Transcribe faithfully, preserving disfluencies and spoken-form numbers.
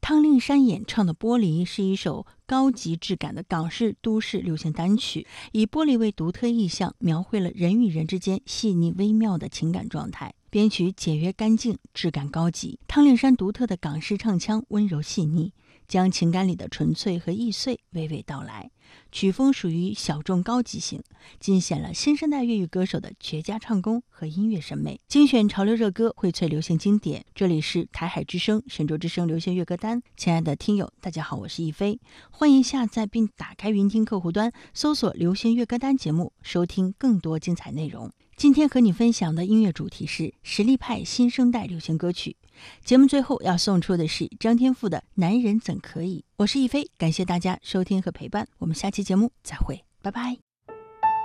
汤令山演唱的《玻璃》是一首高级质感的港式都市流行单曲，以玻璃为独特意象，描绘了人与人之间细腻微妙的情感状态。编曲简约干净，质感高级。汤令山独特的港式唱腔温柔细腻，将情感里的纯粹和易碎娓娓道来。曲风属于小众高级型，尽显了新生代粤语歌手的绝佳唱功和音乐审美。精选潮流热歌，荟萃流行经典。这里是台海之声、神州之声流行乐歌单。亲爱的听友，大家好，我是亦菲，欢迎下载并打开云听客户端，搜索流行乐歌单节目，收听更多精彩内容。今天和你分享的音乐主题是实力派新生代流行歌曲。节目最后要送出的是张天赋的《男人怎可以》。我是亦菲，感谢大家收听和陪伴，我们下期节目再会，拜拜。